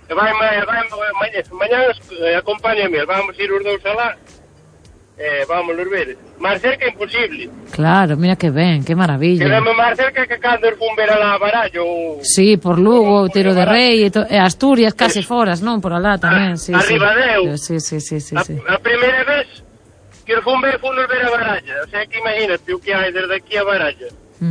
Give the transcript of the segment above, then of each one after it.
mañá acompáñame, vamos ir os dous alá. Vamos a ver. Máis cerca imposible. Claro, mira que ben, que maravilla. Quedamos máis cerca que cando os fun ver alá a Barallo. Sí, por Lugo, Outeiro de Rei e Asturias, case foras, non? Por alá tamén, sí. Arriba deu. Sí. A primeira vez que os fun ver a Baralla. O sea, que imagínate o que hai desde aquí a Baralla.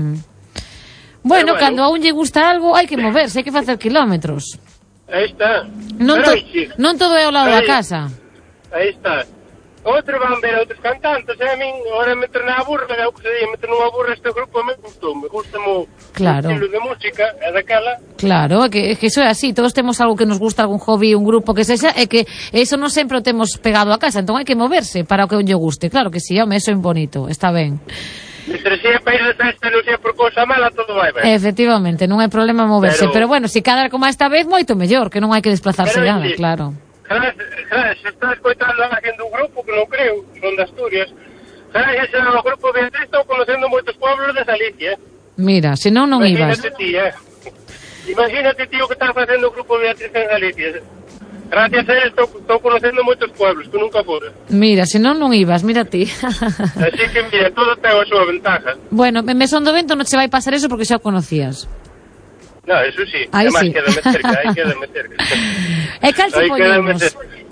Bueno, cando a un lle gusta algo, hai que moverse, hai que facer kilómetros. Aí está. Non todo é ao lado da casa. Aí está. Outros van ver a outros cantantes, a min, ahora meter na burra, é o que se di, meter nunha burra este grupo me gusta mo estilo de música, é daquela. Claro, é que iso é así, todos temos algo que nos gusta, algún hobby, un grupo que sexa, é que eso non sempre o temos pegado a casa, entón hai que moverse para o que lle guste, claro que sí, home, eso é bonito, está ben. Mientras sea para ir de festa, non sea por cousa mala, todo vai ben. Efectivamente, non hai problema moverse, pero bueno, se cadra como esta vez, moito mellor, que non hai que desplazarse nada, claro. Se está escoitando a alguén dun grupo, que non creo, son de Asturias, ese é o grupo Beatriz, estou conocendo moitos pueblos de Galicia. Mira, se non ibas. Imagínate, tío, que estás facendo o grupo Beatriz en Galicia. Gracias a él estou conocendo moitos pueblos, que nunca fora. Mira, se non ibas, mira ti. Así que, mira, todo ten a súa ventaja. Bueno, en Mesón do Vento non se vai pasar eso porque xa o conocías. No, eso sí, además sí. Quédame cerca. E cal se poñemos?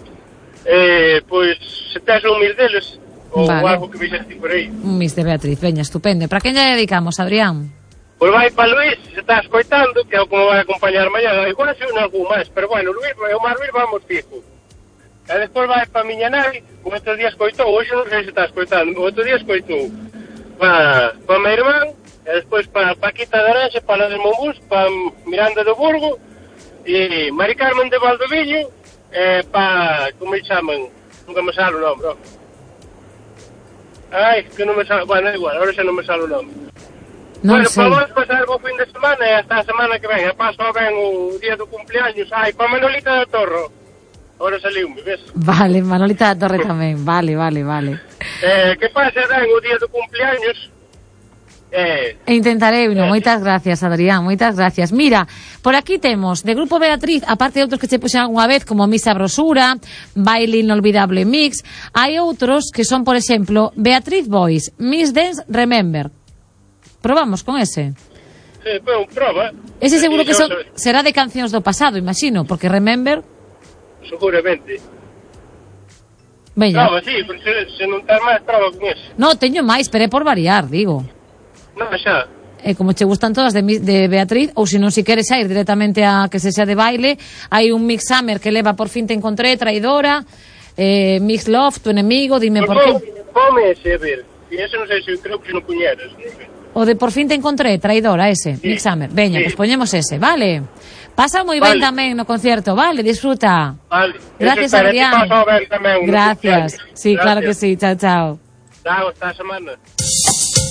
Pois, se tes un mil deles, ou algo que vixeste por aí. Un mix de Beatriz, veña, estupendo. Para quen lle dedicamos, Adrián? Pois vai para Luís, se está escoitando, que é o como vai acompañar mañá. Igual se un algún máis, pero bueno, Luís, o máis Luís vamos fijo. E despois vai para miña nai, o outro día escoitou, hoxe non sei se está escoitando, o outro día escoitou para meu irmán, e despois para Paquita de Aranxe, para la de Monbús, para Miranda do Burgo, e Mari Carmen de Valdoviño, para, como me chaman, nunca me sale o nome, bro. Ai, que non me sale, bueno, igual, ahora xa non me sale o nome. Non bueno, sei. Para vos pasar o fin de semana e hasta a semana que ven, e paso ben o día do cumpleaños, ai, para Manolita da Torre, ahora saliu-me, ves? Vale, Manolita da Torre tamén, vale. Que pase ben o día do cumpleaños. Intentarei, moitas gracias, Adrián, moitas gracias. Mira, por aquí temos de Grupo Beatriz, aparte de outros que se puxen algunha vez, como Misa Brosura, Baile Inolvidable Mix, hai outros que son, por exemplo, Beatriz Boys, Miss Dance Remember. Probamos con ese? Sí, pero proba. Ese seguro que será de cancións do pasado, imagino, porque Remember... Seguramente. Veña. Prova, sí, pero se non ten máis, prova con ese. No, teño máis, pero é por variar, digo. Non, xa. Como che gustan todas de Beatriz, ou se non si queres ir directamente a que se xa de baile, hai un Mix Summer que leva Por fin te encontré, Traidora, Mix Love, Tu enemigo, Dime por qué. Come ese, a ver. E ese non sei se creo que non puñeras. O de Por fin te encontré, Traidora, ese, sí. Mix Summer. Veña, pues poñemos ese, vale? Pasa moi ben tamén no concierto, vale? Disfruta. Vale. Gracias, Adrián. Gracias. Sí, claro que sí. Chao, chao. Chao, hasta a semana.